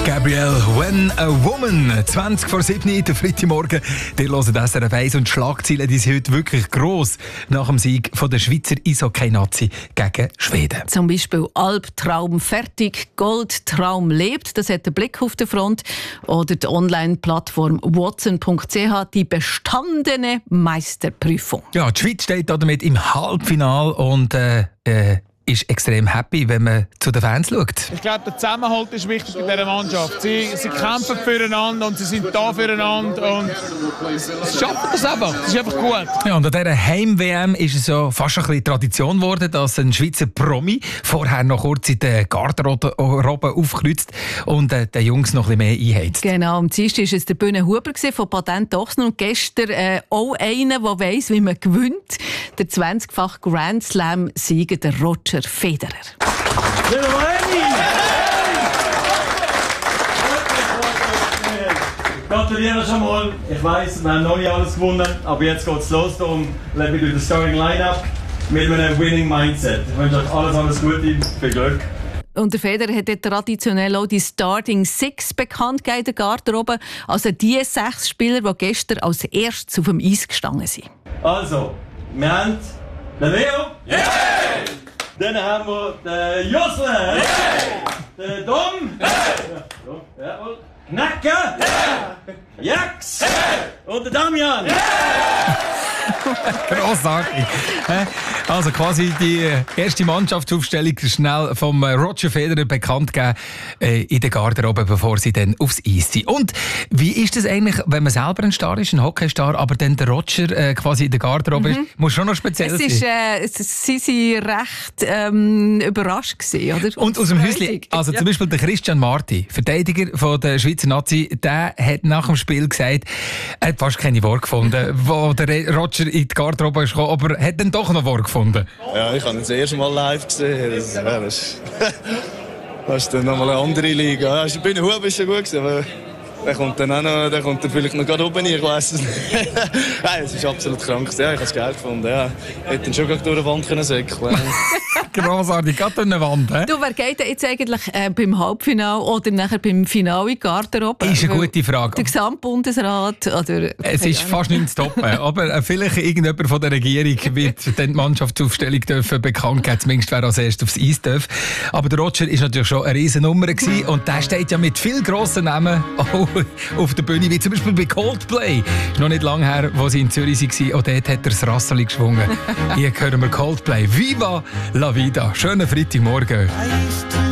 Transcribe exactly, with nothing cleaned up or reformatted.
Gabriel, When a Woman. zwanzig vor sieben, der Freitagmorgen. Ihr hört S R F eins und die Schlagzeilen die sind heute wirklich gross nach dem Sieg von der Schweizer Eishockey-Nazi gegen Schweden. Zum Beispiel Albtraum fertig, Goldtraum lebt. Das hat der Blick auf der Front. Oder die Online-Plattform watson punkt c h, die bestandene Meisterprüfung. Ja, die Schweiz steht damit im Halbfinale und äh, äh, ist extrem happy, wenn man zu den Fans schaut. Ich glaube, der Zusammenhalt ist wichtig in dieser Mannschaft. Sie, sie kämpfen füreinander und sie sind da füreinander und sie schaffen das einfach. Das ist einfach gut. Ja, und an dieser Heim-W M ist es so fast ein bisschen Tradition geworden, dass ein Schweizer Promi vorher noch kurz in der Garderobe aufkreuzt und äh, den Jungs noch ein bisschen mehr einheizt. Genau, am Dienstag war es der Bühne Huber von Patent Ochsner und gestern äh, auch einer, der weiss, wie man gewinnt. Der zwanzigfache Grand Slam-Sieger, der Roger Federer. Gratuliere schon mal. Ich weiss, wir haben noch nicht alles gewonnen, aber jetzt geht es los. Darum lebe ich durch das Starting Line-Up mit einem Winning Mindset. Ich wünsche euch alles, alles Gute, viel Glück. Und der Federer hat traditionell auch die Starting Six bekannt gegeben in der Garderobe. Also die sechs Spieler, die gestern als erstes auf dem Eis gestanden sind. Also, wir haben den Leo. Yeah! Dann haben wir den Josle. Yeah! Den Dom. Yeah! Ja, Knacke. Yeah! Jax. Yeah! Und den Damian. Yeah! Grossartig. Also quasi die erste Mannschaftsaufstellung schnell vom Roger Federer bekannt gegeben in der Garderobe, bevor sie dann aufs Eis sind. Und wie ist das eigentlich, wenn man selber ein Star ist, ein Hockeystar, aber dann der Roger äh, quasi in der Garderobe mhm. ist? Muss schon noch speziell es sein. Ist, äh, es, sie waren recht ähm, überrascht gewesen, oder? Und aus dem Häuschen, also ja. Zum Beispiel der Christian Marti, Verteidiger von der Schweizer Nazi, der hat nach dem Spiel gesagt, er hat fast keine Worte gefunden, wo der Roger in die Garderobe ist gekommen, aber er hat dann doch noch Worte gefunden. Ja, ich habe ihn das erste Mal live gesehen. Das, ja, das, das ist dann nochmal eine andere Liga. Ja, bei den Huben ist schon gut gewesen, aber der kommt dann auch noch, der kommt dann vielleicht noch gerade oben, ich weiss es nicht. Nein, es ist absolut krank. Ja, ich habe es geil gefunden. Ja. Ich hätte ihn schon durch die Wand können säckeln. Grossartig, gerade durch eine Wand. He? Du, wer geht denn jetzt eigentlich äh, beim Halbfinale oder nachher beim Finale in Garderobe? Ist eine gute Frage. Der Gesamtbundesrat? Oder, es ist fast nicht zu toppen. Aber äh, vielleicht irgendjemand von der Regierung wird dann die Mannschaftsaufstellung dürfen bekannt geben, zumindest wer als erstes aufs Eis darf. Aber der Roger war natürlich schon eine riesen Nummer gewesen, und der steht ja mit vielen grossen Namen auch auf der Bühne, wie zum Beispiel bei Coldplay. Es ist noch nicht lange her, wo sie in Zürich waren, und dort hat er das Rasseli geschwungen. Hier hören wir Coldplay. Viva la vida. Schönen Freitagmorgen.